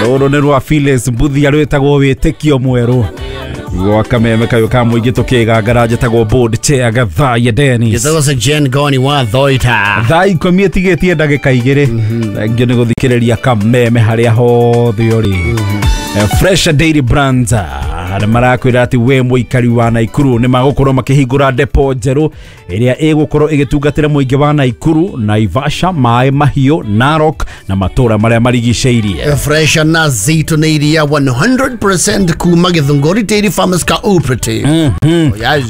Roro ne rwa Phyllis Mbuthi arwetagwo witikio mweru. Gwa kameme kayo kamwigi tukiga garaje tagwo board chair gatha ya Dennis. Githago se Jen Goni wa thoita. Thai komiti getie ndagika igire. Ngio ne guthikiriria kameme haria hothe uri. Fresh Dairy Brands marakwira ati we muikari wa Naikuru ni magukorwo makihingura depot njeru iria igukorwo igitungatira muingi wa Naikuru, Naivasha, Mai Mahiu, Narok na matura maria marigiceirie. Fresh na zito na iria 100% kuma Githunguri Dairy Farmers Cooperative. Yes.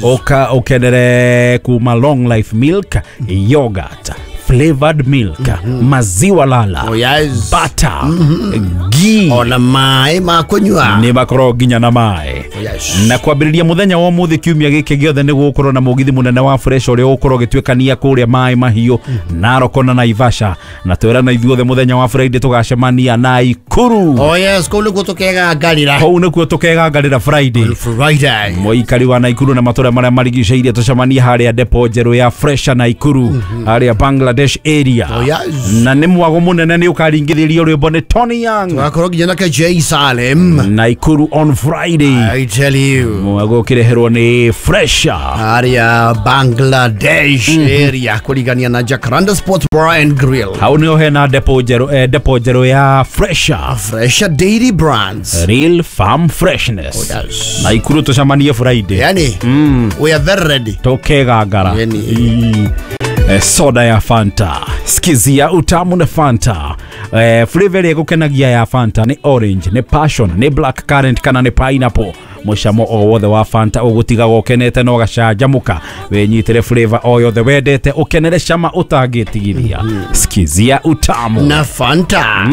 Okenere kuma Long Life Milk, yogurt, flavored milk, maziwa lala, yes. Butter, ghee, ona mai makunywa ni makoro ginya na mai. Yes. Na kwambiriria muthenya wa muthi kiumia giki giothe ni gukorwo na mugithi munene wa Fresh uri ukorwo gitwekania kuria Mai Mahiu, Narok na Naivasha, na twera na ithuothe muthenya wa Friday tugacemania Naikuru. Yes, kule gutokega ngarira. Kou nikuo tukega ngarira Friday. Muikari wa Naikuru na matura maria marigiceirie tucemania haria depot njeru ya Fresh Naikuru haria Bangladesh area. Yes. Na ni mwago munene ni ukaringithirio rwimbo ni Tony Young. Twakorwo ginya ka Jay Salem. Naikuru on Friday. I tell you. Mwago kireherwo ni Fresh area Bangladesh area kurigania na Jacaranda Sports Bar and Grill. Hau ni ohena depot njeru ya Fresh Dairy Brands. Real farm freshness. Yes. Naikuru tucemanie Friday. Yani we are very ready. Tukega ngara. Yani soda ya Fanta, skizia utamu na Fanta. Flavor ya gukenagia ya Fanta ni orange, ni passion, ni black currant kana ni pineapple. Mushamo o wothe wa Fanta ugutiga gokenete no gacanjamuka wenyitire flavor o yothe wendete ukenere cama utangitigiria. Skizia utamu na Fanta.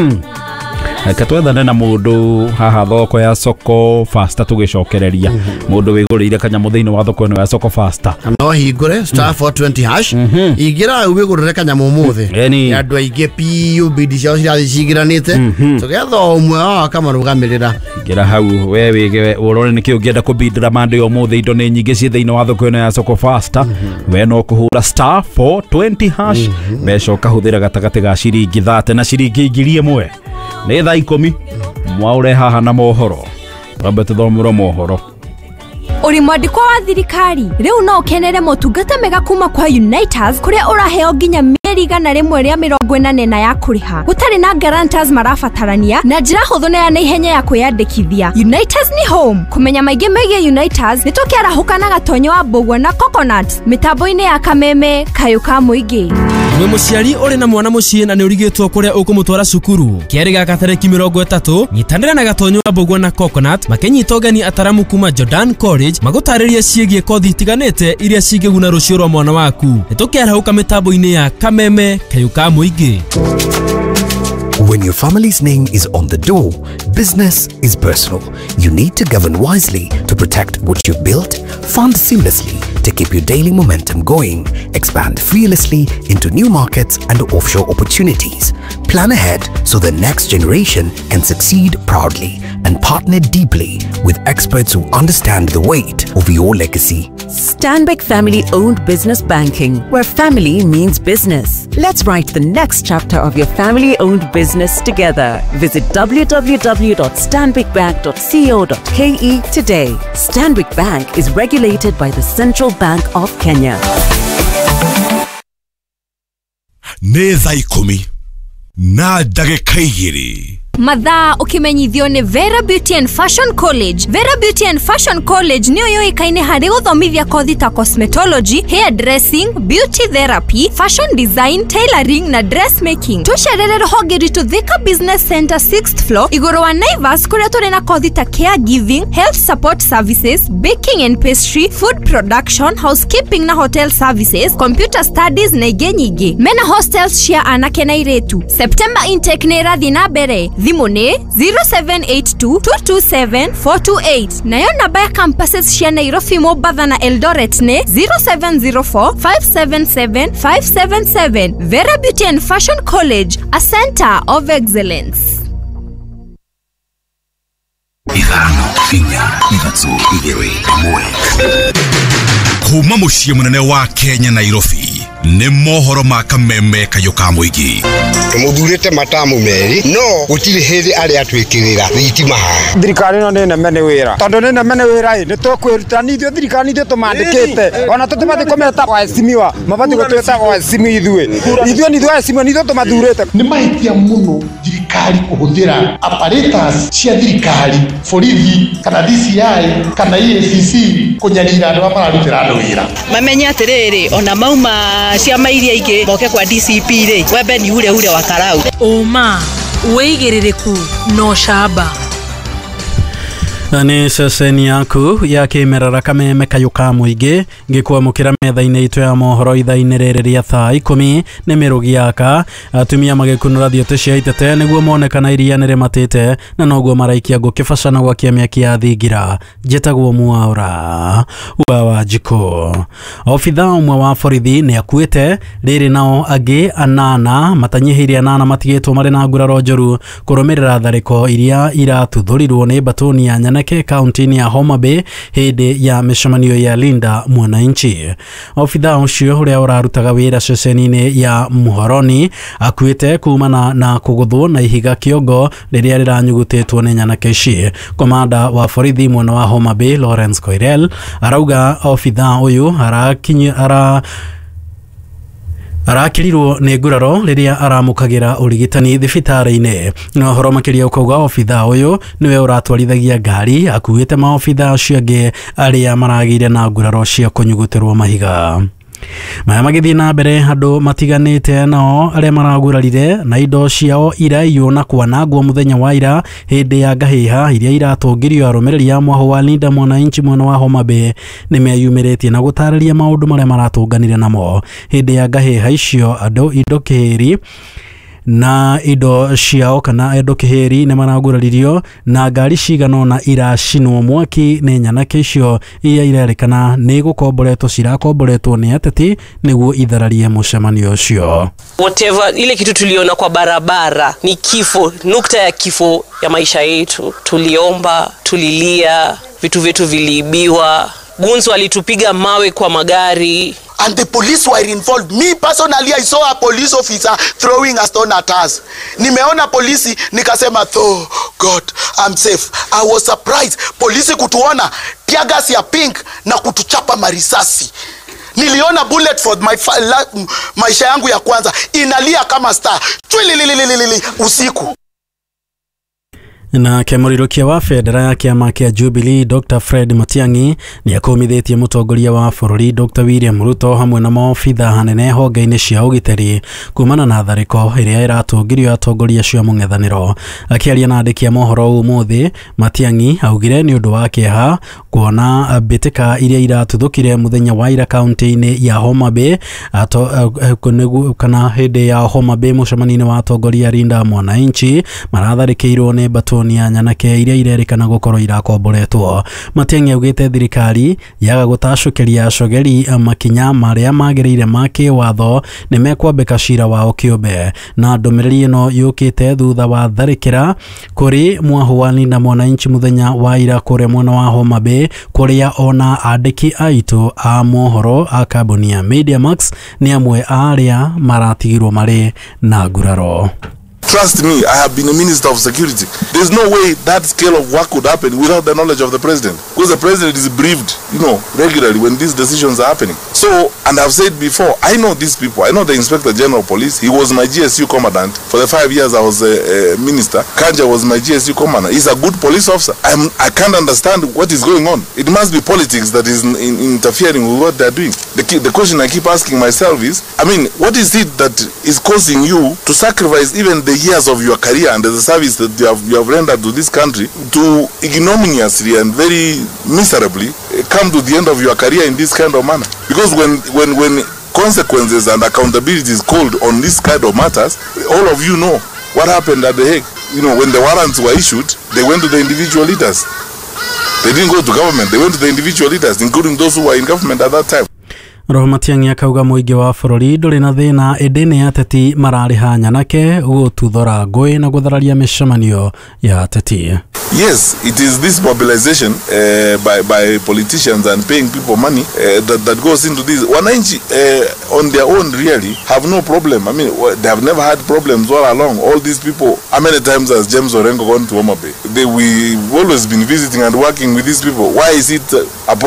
Katwethane na mundu haha thoko ya Soko Fasta tugicokereria mundu wigurire kanyamu thiini wa thoko ino ya Soko Fasta no hingure star 420 hash igira wigurire kanyamu muthi andu aige piu bidi cio cirathi cigiranite tugetha umwe kama rugamirira igira hau we wige urone niki ungienda kubidira mande yo muthi indo ni nyingi ci thiini wa thoko ino ya Soko Fasta we no kuhura star 420 hash mesho kahuthira gatagati ga ciringi 30 na ciringi 1000 ni thaa 10 mwaure haha na mohoro rambe tuthomero mohoro. Uri mwandiko wa thirikari riu no kenere motungata mega kuma kwa Uniters kuria uraheo ginya mieri 140 ya kuriha gutari na guarantors marabatarania na njira huthu na ya ihenya ya kwiyandikithia. Uniters ni home. Kumenya maige megie Uniters nitukiarahuka na gatonyo wa Mbugua na Coconut mitambo-ini ya Kameme Kayuka muingi. Mwe muciari uri na mwana mucii na ni urigitwo kuria ukumutwara cukuru kiari gaka tariki 30 nyitanira na gatonyo wa Mbugua na Coconut makenyita ugani ataramu kuma Jordan College magutariria ciegie kothi itiganite iria cingiguna rucio rwa mwana waku nitukiarahuka mitambo-ini ya Kameme Kayuka muingi. When your family's name is on the door, business is personal. You need to govern wisely to protect what you've built, fund seamlessly to keep your daily momentum going, expand fearlessly into new markets and offshore opportunities. Plan ahead so the next generation can succeed proudly, and partner deeply with experts who understand the weight of your legacy. Stanbic Family-Owned Business Banking, where family means business. Let's write the next chapter of your family-owned business together. Visit www.stanbicbank.co.ke today. Stanbic Bank is regulated by the Central Bank of Kenya. Neza 10 na ndagika 2. Mathaa ukimenyithio ni Vera Beauty and Fashion College. Vera Beauty and Fashion College niyo yoikaine hari guthomithia kothi ta cosmetology, hair dressing, beauty therapy, fashion design, tailoring na dressmaking. Tucerere ruhonge ritu Thika Business Center 6th floor iguru wa Naivas kuria turi na kothi ta caregiving, health support services, baking and pastry, food production, housekeeping na hotel services, computer studies na ingĩ nyingĩ. Mena hostels cia anake na airĩtu. September intake ni irathi na mbere. Thimu ni 0782227428. Nayo namba ya campuses cia Nairobi, Mombasa na Eldoret ni 0704577577. Vera Beauty and Fashion College, a center of excellence. Ithano inya ithatũ igĩrĩ 1. Kuma muciĩ munene wa Kenya Nairobi, nĩ mohoro ma kameme kayũ ka mũingĩ. Tũmũthurĩte matamu meri no gũtirĩ hĩndĩ arĩa atwĩkĩrĩra thitima haha. Thirikari ĩno nĩ neme nĩ wĩra tondũ nĩ neme nĩ wĩra nĩ tũkwĩruta nithio thirikari nithio tũmandĩkĩte ona tũtibatiĩ kũmeta kwa esimiwa mabatiĩ gũtwĩta kwa esimi ithuĩ nithio esimiwa nithio tũmathurĩte. Nĩ mahĩtia mũno thirikari kũhũthĩra apparatus cia thirikari borithi kana DCI kana EACC kũnyarira andũ mararutĩra andũ wĩra. Mamenye atĩrĩrĩ ona mauma ciama iria ingĩ moke kwa DCP rĩ wembe ni ure wa karau uma wĩigĩrĩrĩku no shamba. Nĩ ceceni yaku ya kĩmerera kameme kayũ ka mũingĩ ngĩkwamũkĩra metha-inĩ itũ ya mohoro ithaa-inĩ rĩrĩ rĩa thaa 10 nĩ mĩrũgi yaka atumia magĩkunũra thiũtĩ cia itete nĩguo monekana iria nĩ rĩmatĩte na noguo maraikia ngũkĩbacana gwa kĩamĩaki ya thingira njĩtagwo Mwaũra wa Njikũ. Obitha ũmwe wa borithi nĩ akuĩte rĩrĩ nao angĩ 8 matanyihĩirie 8 matigĩtwo marĩ na nguraro njũru kũrũmĩrĩra tharĩko iria iratuthũrirwo nĩ mbatoni ya Nyanake kaunti-inĩ ya Homa Bay hĩndĩ ya mĩcemanio ya Linda Mwananchi. Obitha ũcio ũrĩa ũrarutaga wĩra ceceni-inĩ ya Muhoroni akuĩte kumana na kũgũthwo na ihiga kĩongo rĩrĩa rĩranyugutĩtwo nĩ Nyanake ici. Komanda wa borithi mwena wa Homa Bay Lawrence Koirel arauga obitha ũyũ arakirirwo nĩ nguraro rĩrĩa aramũkagĩra ũrigitani thibitarĩ-inĩ. No horo makĩria ukauga obitha ũyũ nĩwe ũratwarithagia ngari akuĩte maobitha acio angĩ arĩa maragĩire na nguraro cia kũnyugutĩrwo mahiga. Maya magĩthiĩ na mbere andũ matiganĩte nao arĩa maragurarire na indo ciao iraiywo na kwanangwo mũthenya wa ira hĩndĩ ya ngahĩha iria iratũngĩrio arũmĩrĩri a mwahũ wa Linda Mwananchi mwena wa Homa Bay nĩ meyumĩrĩtie na gũtarĩria maũndũ marĩa maratũnganire namo hĩndĩ ya ngahĩha icio. Andũ indo kĩhĩri na indo ciao kana indo kĩhĩri nĩ maraguraririo na ngari cigano na iracinwo mwaki nĩ Nyanake icio iria irerĩkana nĩ gũkomboretwo cirakomboretwo nĩ ateti nĩguo ithararie mũcemanio ũcio. Whatever ile kitu tuliona kwa barabara ni kifo, nukta ya kifo ya maisha yetu. Tuliomba, tulilia, vitu vyetu viliibiwa, gunzo alitupiga mawe kwa magari. And the police were involved. Me personally, I saw a police officer throwing a stone at us. Nimeona polisi, nikasema, oh God, I'm safe. I was surprised. Polisi kutuona, tear gas ya pink na kutuchapa marisasi. Niliona bullet for maisha yangu ya kwanza. Inalia kama star. Chwilililililili usiku. Na kemurirukia wa federa ya kiama kia Jubilee Dr. Fred Matiang'i ni akomithĩtie mũtongoria wa bũrũri Dr. William Ruto hamwe na maobitha hanene honge-inĩ cia ũgitĩri kumana na tharĩko ĩrĩa ĩratũngirio atongoria cia mũng'ethanĩro. Akĩaria na andĩki a mohoro ũmũthĩ, Matiang'i augire nĩ ũndũ wa kĩeha kuona mbĩtĩka iria iratuthũkire mũthenya wa ira kaunti-inĩ ya Homa Bay kana hĩndĩ ya Homa Bay mũcemanio-inĩ wa atongoria Linda Mwananchi maratharĩkĩirwo nĩ mbatoni ya Nyanake iria irerĩkana gũkorwo irakomboretwo. Matiang'i augĩte thirikari yaga gũtacũkĩria acogeri makinya marĩa magĩrĩire ma kĩwatho nĩ mekwambĩka cira wao kĩũmbe. Na ndũmĩrĩri ĩno yũkĩte thutha wa tharĩkĩra kũrĩ mwahũ wa Linda Mwananchi mũthenya wa ira kũrĩa mwena wa Homa Bay kũrĩa ona andĩki aitũ a mohoro a kambuni ya Media Max nĩ amwe arĩa maratigirwo marĩ na nguraro. Trust me, I have been a minister of security. There's no way that scale of work could happen without the knowledge of the president. Because the president is briefed, regularly when these decisions are happening. So, and I've said before, I know these people. I know the Inspector General of Police. He was my GSU commandant for the 5 years I was a minister. Kanja was my GSU commander. He's a good police officer. I can't understand what is going on. It must be politics that is interfering with what they're doing. The question I keep asking myself is, what is it that is causing you to sacrifice even the years of your career and the service that you have rendered to this country to ignominiously and very miserably come to the end of your career in this kind of manner? Because when consequences and accountability is called on this kind of matters, all of you know what happened at The Hague. When the warrants were issued, they went to the individual leaders. They didn't go to government, they went to the individual leaders, including those who were in government at that time. Roho Matiang'i akauga mũingĩ wa bũrũri ndũrĩ na thĩna ĩndĩ nĩ ateti mararĩha Nyanake gũtuthora ngũĩ na gũthararia mĩcemanio ya ateti. Yes, it is this mobilization by politicians and paying people money that goes into this. Wananchi on their own really have no problem. I mean, they have never had problems all along. All these people, how many times has James Orengo gone to Homa Bay? We've always been visiting and working with these people. Why is it a